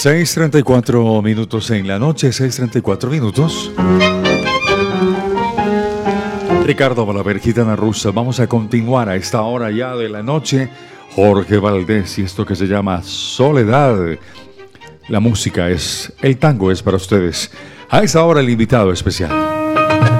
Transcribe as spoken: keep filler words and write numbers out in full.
seis treinta y cuatro minutos en la noche, seis treinta y cuatro minutos. Ricardo Balaver, Gitana Rusa. Vamos a continuar a esta hora ya de la noche. Jorge Valdés y esto que se llama Soledad. La música es, el tango es para ustedes. A esta hora el invitado especial.